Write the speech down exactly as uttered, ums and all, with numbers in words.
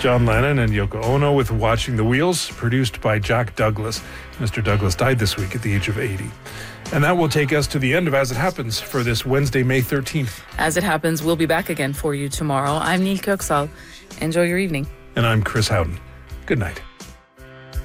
John Lennon and Yoko Ono with Watching the Wheels, produced by Jack Douglas. Mister Douglas died this week at the age of eighty. And that will take us to the end of As It Happens for this Wednesday, May thirteenth. As It Happens, we'll be back again for you tomorrow. I'm Neil Köksal. Enjoy your evening. And I'm Chris Howden. Good night.